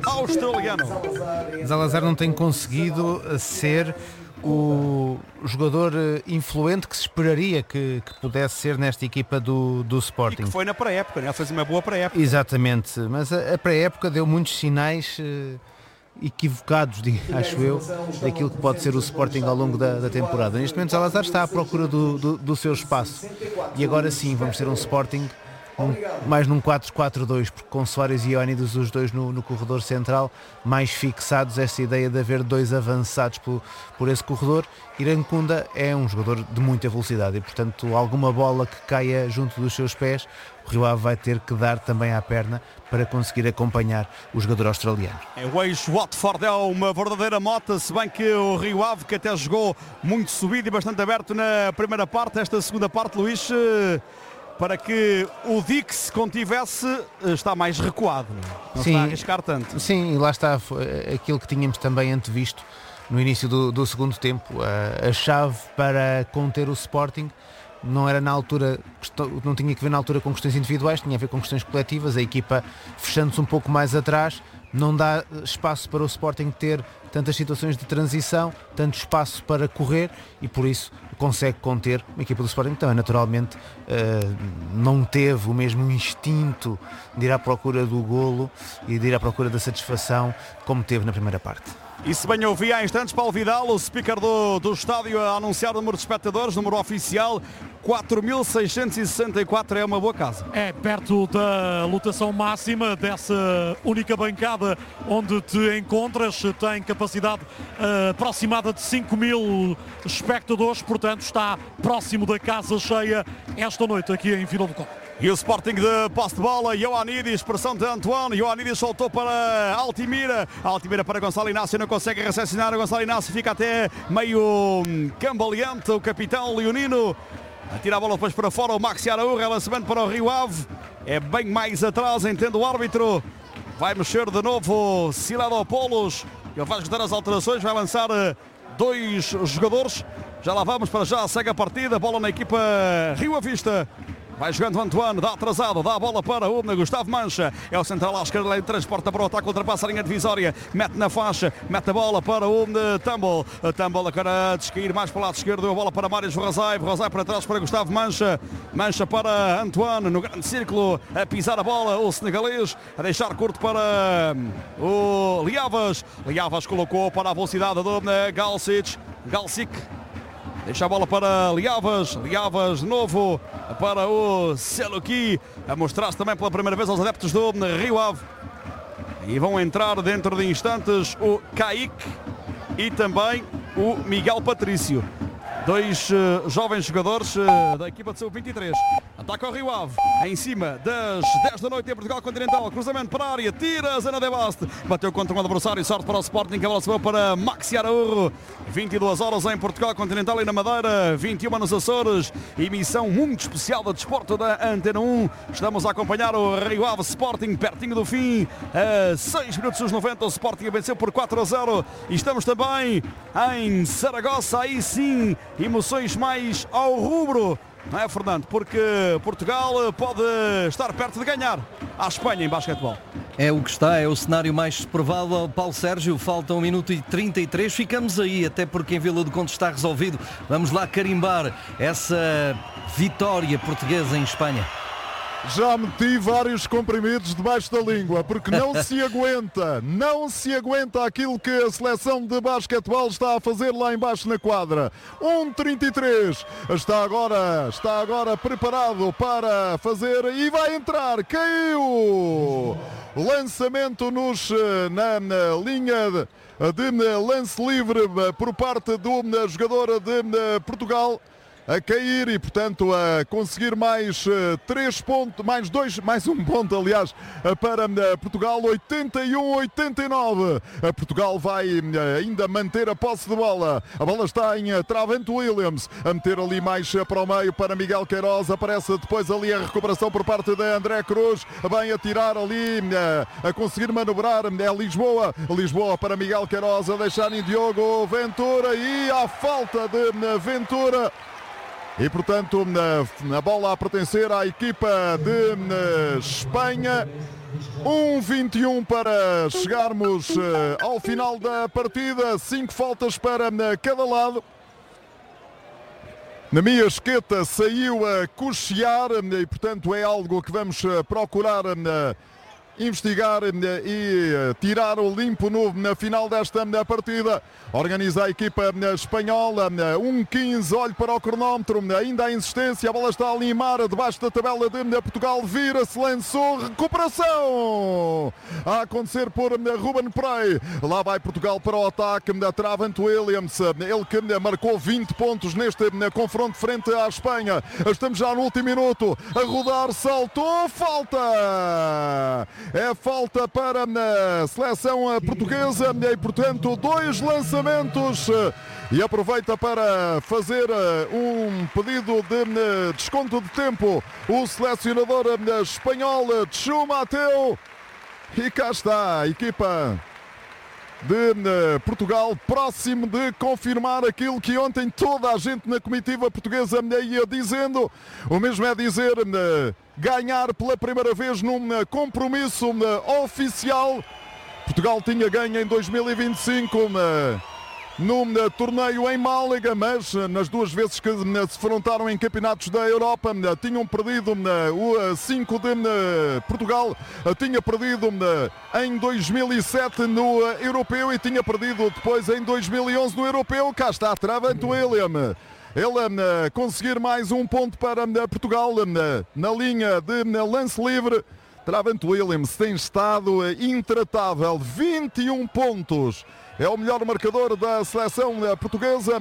australiano. Zalazar não tem conseguido ser o jogador influente que se esperaria que pudesse ser nesta equipa do Sporting. E que foi na pré-época, né? Fez uma boa pré-época. Exatamente, mas a pré-época deu muitos sinais equivocados, acho eu, daquilo que pode ser o Sporting ao longo da temporada. Neste momento Zalazar está à procura do seu espaço e agora sim vamos ter um Sporting mais num 4-4-2, porque com Soares e Ioannidis, os dois no corredor central, mais fixados, essa ideia de haver dois avançados por esse corredor. Irankunda é um jogador de muita velocidade e, portanto, alguma bola que caia junto dos seus pés, o Rio Ave vai ter que dar também à perna para conseguir acompanhar o jogador australiano. O ex-Watford é uma verdadeira mota, se bem que o Rio Ave, que até jogou muito subido e bastante aberto na primeira parte, esta segunda parte, Luís, para que o Dix contivesse, está mais recuado, não sim, está a arriscar tanto. Sim, e lá está aquilo que tínhamos também antevisto no início do segundo tempo. A chave para conter o Sporting não era na altura, não tinha que ver na altura com questões individuais, tinha a ver com questões coletivas. A equipa fechando-se um pouco mais atrás, não dá espaço para o Sporting ter tantas situações de transição, tanto espaço para correr, e por isso consegue conter uma equipa do Sporting que também naturalmente não teve o mesmo instinto de ir à procura do golo e de ir à procura da satisfação como teve na primeira parte. E se bem ouvi há instantes, Paulo Vidal, o speaker do estádio, a anunciar o número de espectadores, número oficial 4.664, é uma boa casa. É perto da lotação máxima dessa única bancada onde te encontras, tem capacidade aproximada de 5.000 espectadores, portanto está próximo da casa cheia esta noite aqui em Vila do Conde. E o Sporting de posse de bola, Ioannidis, pressão de Antoine, Ioannidis soltou para Altimira para Gonçalo Inácio, não consegue recepcionar, Gonçalo Inácio fica até meio cambaleante, o capitão leonino, atira a bola depois para fora, o Maxi Araújo, lançamento para o Rio Ave, é bem mais atrás, entende o árbitro, vai mexer de novo Siladopoulos, ele vai ajudar as alterações, vai lançar dois jogadores, já lá vamos, para já segue a partida, bola na equipa Rio Avista. Vai jogando Antoine, dá atrasado, dá a bola para o Gustavo Mancha, é o central à esquerda, ele transporta para o ataque, ultrapassa a linha divisória, mete na faixa, mete a bola para o Tumble, Tumble agora a descair mais para o lado esquerdo, a bola para Marius Rosai para trás para Gustavo Mancha, Mancha para Antoine, no grande círculo, a pisar a bola, o senegalês, a deixar curto para o Liavas colocou para a velocidade do Galcic, deixa a bola para Liavas de novo para o Seluki, a mostrar-se também pela primeira vez aos adeptos do Rio Ave. E vão entrar dentro de instantes o Kaique e também o Miguel Patrício. Dois jovens jogadores da equipa de sub-23. Ataca o Rio Ave, em cima das 10 da noite em Portugal Continental. Cruzamento para a área, tira a Zana de Baste. Bateu contra um adversário, sorte para o Sporting, que a bola se vai para Maxi Araújo. 22 horas em Portugal Continental e na Madeira, 21 nos Açores. Emissão muito especial da Desporto da Antena 1. Estamos a acompanhar o Rio Ave Sporting pertinho do fim. A 6 minutos dos 90, o Sporting venceu por 4-0. E estamos também em Saragossa, aí sim, emoções mais ao rubro, não é, Fernando? Porque Portugal pode estar perto de ganhar à Espanha em basquetebol. É o que está, é o cenário mais provável. Paulo Sérgio, falta 1 minuto e 33, ficamos aí, até porque em Vila do Conde está resolvido. Vamos lá carimbar essa vitória portuguesa em Espanha. Já meti vários comprimidos debaixo da língua, porque não se aguenta aquilo que a seleção de basquetebol está a fazer lá embaixo na quadra. 1:33, está agora preparado para fazer e vai entrar, caiu! Lançamento na linha de lance livre por parte do jogador de Portugal. A cair e, portanto, a conseguir mais 3 pontos, mais um ponto, aliás, para Portugal, 81-89. Portugal vai ainda manter a posse de bola. A bola está em Travante Williams, a meter ali mais para o meio para Miguel Queiroz. Aparece depois ali a recuperação por parte de André Cruz. Bem a tirar ali, a conseguir manobrar. É Lisboa para Miguel Queiroz, a deixar em Diogo Ventura e a falta de Ventura. E, portanto, na bola a pertencer à equipa de Espanha. 1:21 para chegarmos ao final da partida. 5 faltas para cada lado. Na minha esqueta saiu a cochear e, portanto, é algo que vamos procurar investigar e tirar o limpo na final desta partida. Organiza a equipa espanhola, 1:15, olho para o cronómetro, ainda a insistência, a bola está a limar debaixo da tabela de Portugal, vira-se, lançou, recuperação a acontecer por Ruben Prey. Lá vai Portugal para o ataque, Travant Williams, ele que marcou 20 pontos neste confronto frente à Espanha. Estamos já no último minuto, a rodar, saltou, falta! É falta para a seleção portuguesa e, portanto, 2 lançamentos. E aproveita para fazer um pedido de desconto de tempo o selecionador espanhol Txu Mateu. E cá está a equipa de Portugal, próximo de confirmar aquilo que ontem toda a gente na comitiva portuguesa ia dizendo. O mesmo é dizer ganhar pela primeira vez num compromisso oficial. Portugal tinha ganho em 2025 num torneio em Málaga, mas nas 2 vezes que se defrontaram em campeonatos da Europa tinham perdido. O 5 de Portugal tinha perdido em 2007 no Europeu e tinha perdido depois em 2011 no Europeu. Cá está Travant William. Ele conseguir mais um ponto para Portugal na linha de lance livre. Travant Williams tem estado intratável, 21 pontos. É o melhor marcador da seleção portuguesa.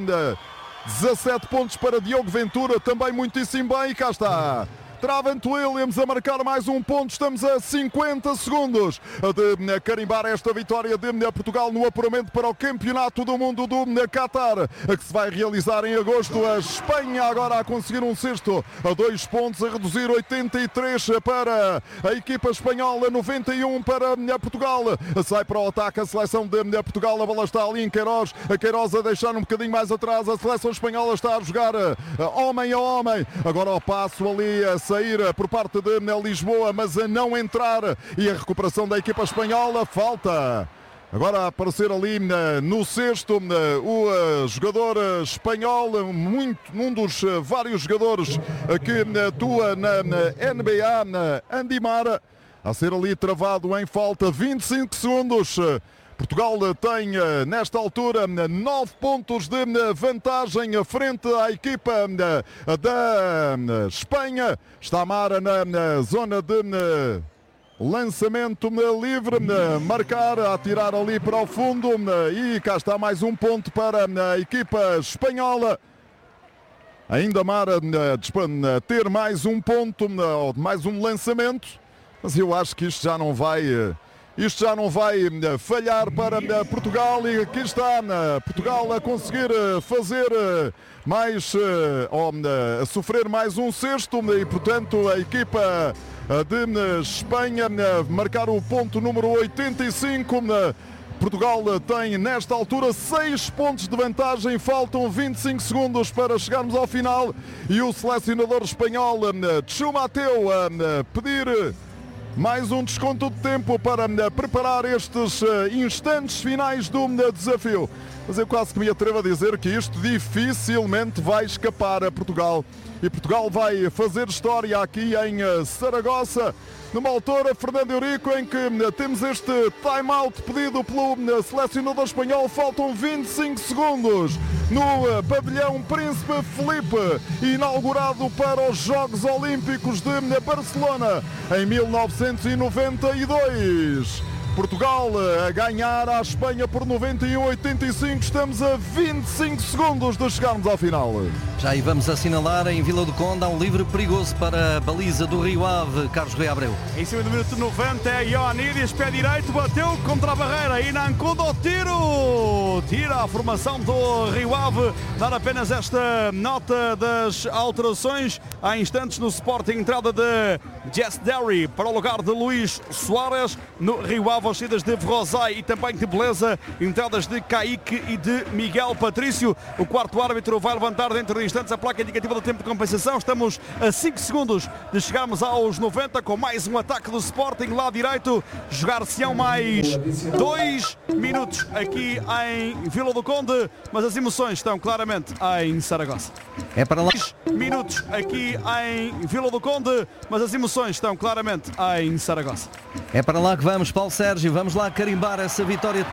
17 pontos para Diogo Ventura, também muitíssimo bem. E cá está Travant Williams a marcar mais um ponto. Estamos a 50 segundos de carimbar esta vitória de Portugal no apuramento para o Campeonato do Mundo do Qatar, que se vai realizar em agosto. A Espanha agora a conseguir um sexto, a 2 pontos, a reduzir 83 para a equipa espanhola, 91 para Portugal. Sai para o ataque a seleção de Portugal, a bola está ali em Queiroz, a Queiroz a deixar um bocadinho mais atrás, a seleção espanhola está a jogar homem a homem, agora ao passo ali a sair por parte de Lisboa, mas a não entrar, e a recuperação da equipa espanhola. Falta agora a aparecer ali no cesto o jogador espanhol, um dos vários jogadores que atua na NBA, Andy Mara, a ser ali travado em falta. 25 segundos. Portugal tem, nesta altura, 9 pontos de vantagem frente à equipa da Espanha. Está Mara na zona de lançamento livre, marcar, a atirar ali para o fundo. E cá está mais um ponto para a equipa espanhola. Ainda Mara ter mais um ponto, mais um lançamento. Mas eu acho que isto já não vai falhar para Portugal, e aqui está Portugal a conseguir fazer mais, a sofrer mais um sexto, e portanto a equipa de Espanha marcar o ponto número 85. Portugal tem nesta altura 6 pontos de vantagem, faltam 25 segundos para chegarmos ao final, e o selecionador espanhol Txu Mateu a pedir mais um desconto de tempo para preparar estes instantes finais do desafio. Mas eu quase que me atrevo a dizer que isto dificilmente vai escapar a Portugal. E Portugal vai fazer história aqui em Saragossa, numa altura, Fernando Eurico, em que temos este time-out pedido pelo selecionador espanhol. Faltam 25 segundos no pavilhão Príncipe Felipe, inaugurado para os Jogos Olímpicos de Barcelona em 1992. Portugal a ganhar à Espanha por 91-85. Estamos a 25 segundos de chegarmos ao final. Já aí vamos assinalar, em Vila do Conde há um livre perigoso para a baliza do Rio Ave. Carlos Rui Abreu. Em cima do minuto 90 é Ioannidis, pé direito, bateu contra a barreira e Nancudo ao tiro. Tira a formação do Rio Ave. Dar apenas esta nota das alterações. Há instantes no Sporting, entrada de Jess Derry para o lugar de Luís Soares. No Rio Ave, as saídas de Rosai e também de Beleza, entradas de Kaique e de Miguel Patrício. O quarto árbitro vai levantar dentro de instantes a placa indicativa do tempo de compensação. Estamos a 5 segundos de chegarmos aos 90 com mais um ataque do Sporting lá direito. Jogar-se-ão mais 2 minutos aqui em Vila do Conde, mas as emoções estão claramente em Saragossa. É para lá. 2 minutos aqui em Vila do Conde, mas as emoções estão claramente em Saragossa. É para lá que vamos, Paulo Sérgio. Vamos lá carimbar essa vitória